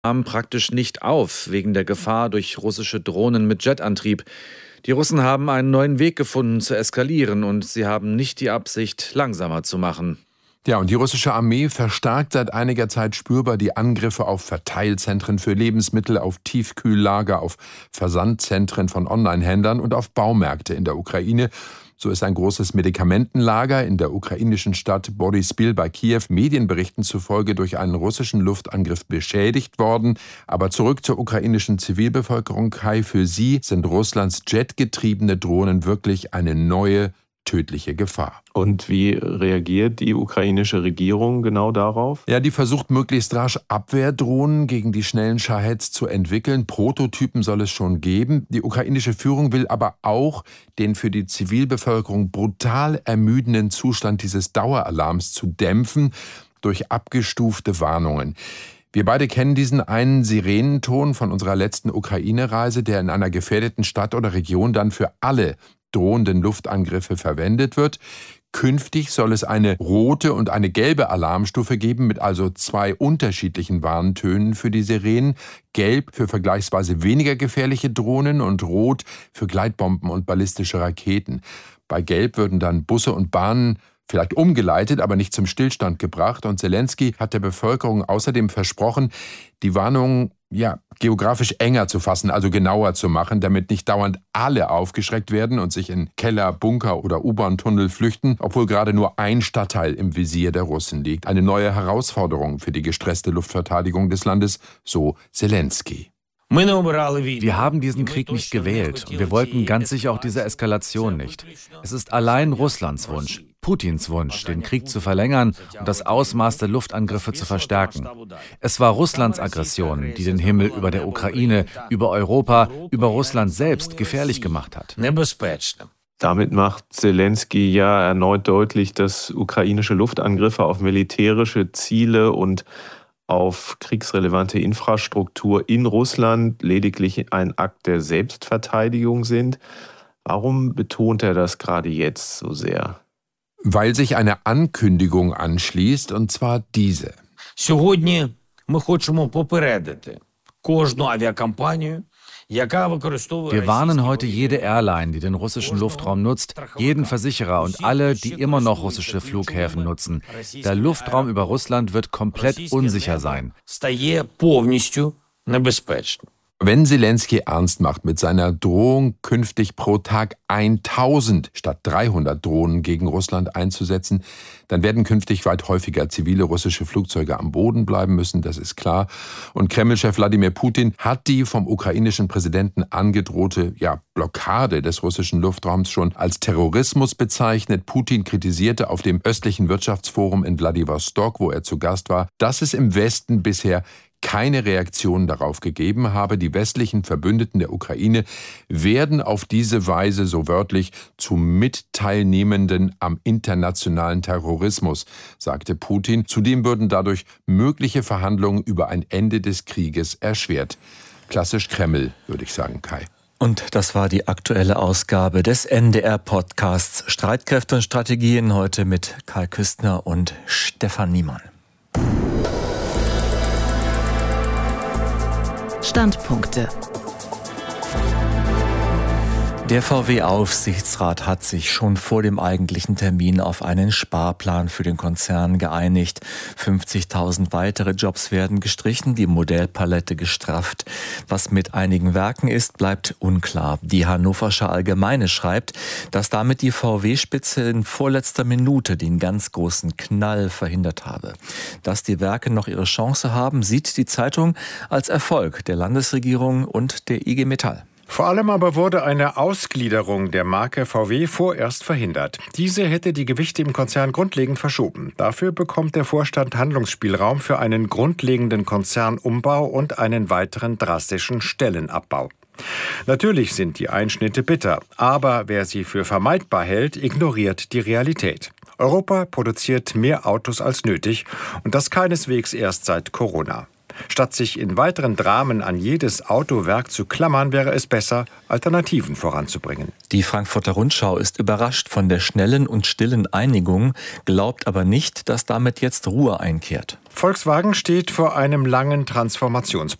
nahmen praktisch nicht auf, wegen der Gefahr durch russische Drohnen mit Jetantrieb. Die Russen haben einen neuen Weg gefunden zu eskalieren und sie haben nicht die Absicht, langsamer zu machen. Ja, und die russische Armee verstärkt seit einiger Zeit spürbar die Angriffe auf Verteilzentren für Lebensmittel, auf Tiefkühllager, auf Versandzentren von Onlinehändlern und auf Baumärkte in der Ukraine. So ist ein großes Medikamentenlager in der ukrainischen Stadt Boryspil bei Kiew Medienberichten zufolge durch einen russischen Luftangriff beschädigt worden. Aber zurück zur ukrainischen Zivilbevölkerung. Kai, für sie sind Russlands jetgetriebene Drohnen wirklich eine neue, tödliche Gefahr. Und wie reagiert die ukrainische Regierung genau darauf? Ja, die versucht möglichst rasch Abwehrdrohnen gegen die schnellen Shaheds zu entwickeln. Prototypen soll es schon geben. Die ukrainische Führung will aber auch den für die Zivilbevölkerung brutal ermüdenden Zustand dieses Daueralarms zu dämpfen durch abgestufte Warnungen. Wir beide kennen diesen einen Sirenenton von unserer letzten Ukraine-Reise, der in einer gefährdeten Stadt oder Region dann für alle drohenden Luftangriffe verwendet wird. Künftig soll es eine rote und eine gelbe Alarmstufe geben, mit also 2 unterschiedlichen Warntönen für die Sirenen. Gelb für vergleichsweise weniger gefährliche Drohnen und rot für Gleitbomben und ballistische Raketen. Bei Gelb würden dann Busse und Bahnen vielleicht umgeleitet, aber nicht zum Stillstand gebracht. Und Selenskyj hat der Bevölkerung außerdem versprochen, die Warnungen geografisch enger zu fassen, also genauer zu machen, damit nicht dauernd alle aufgeschreckt werden und sich in Keller, Bunker oder U-Bahn-Tunnel flüchten, obwohl gerade nur ein Stadtteil im Visier der Russen liegt. Eine neue Herausforderung für die gestresste Luftverteidigung des Landes, so Selenskyj. Wir haben diesen Krieg nicht gewählt und wir wollten ganz sicher auch diese Eskalation nicht. Es ist allein Russlands Wunsch, Putins Wunsch, den Krieg zu verlängern und das Ausmaß der Luftangriffe zu verstärken. Es war Russlands Aggression, die den Himmel über der Ukraine, über Europa, über Russland selbst gefährlich gemacht hat. Damit macht Selenskyj ja erneut deutlich, dass ukrainische Luftangriffe auf militärische Ziele und auf kriegsrelevante Infrastruktur in Russland lediglich ein Akt der Selbstverteidigung sind. Warum betont er das gerade jetzt so sehr? Weil sich eine Ankündigung anschließt, und zwar diese. Сьогодні ми хочемо попередити кожну авіакомпанію. Wir warnen heute jede Airline, die den russischen Luftraum nutzt, jeden Versicherer und alle, die immer noch russische Flughäfen nutzen. Der Luftraum über Russland wird komplett unsicher sein. Wenn Selenskyj ernst macht mit seiner Drohung, künftig pro Tag 1000 statt 300 Drohnen gegen Russland einzusetzen, dann werden künftig weit häufiger zivile russische Flugzeuge am Boden bleiben müssen, das ist klar. Und Kreml-Chef Wladimir Putin hat die vom ukrainischen Präsidenten angedrohte Blockade des russischen Luftraums schon als Terrorismus bezeichnet. Putin kritisierte auf dem östlichen Wirtschaftsforum in Wladiwostok, wo er zu Gast war, dass es im Westen bisher keine Reaktion darauf gegeben habe. Die westlichen Verbündeten der Ukraine werden auf diese Weise, so wörtlich, zu Mitteilnehmenden am internationalen Terrorismus, sagte Putin. Zudem würden dadurch mögliche Verhandlungen über ein Ende des Krieges erschwert. Klassisch Kreml, würde ich sagen, Kai. Und das war die aktuelle Ausgabe des NDR-Podcasts Streitkräfte und Strategien, heute mit Kai Küstner und Stefan Niemann. Standpunkte. Der VW-Aufsichtsrat hat sich schon vor dem eigentlichen Termin auf einen Sparplan für den Konzern geeinigt. 50.000 weitere Jobs werden gestrichen, die Modellpalette gestrafft. Was mit einigen Werken ist, bleibt unklar. Die Hannoversche Allgemeine schreibt, dass damit die VW-Spitze in vorletzter Minute den ganz großen Knall verhindert habe. Dass die Werke noch ihre Chance haben, sieht die Zeitung als Erfolg der Landesregierung und der IG Metall. Vor allem aber wurde eine Ausgliederung der Marke VW vorerst verhindert. Diese hätte die Gewichte im Konzern grundlegend verschoben. Dafür bekommt der Vorstand Handlungsspielraum für einen grundlegenden Konzernumbau und einen weiteren drastischen Stellenabbau. Natürlich sind die Einschnitte bitter, aber wer sie für vermeidbar hält, ignoriert die Realität. Europa produziert mehr Autos als nötig und das keineswegs erst seit Corona. Statt sich in weiteren Dramen an jedes Autowerk zu klammern, wäre es besser, Alternativen voranzubringen. Die Frankfurter Rundschau ist überrascht von der schnellen und stillen Einigung, glaubt aber nicht, dass damit jetzt Ruhe einkehrt. Volkswagen steht vor einem langen Transformationsprozess.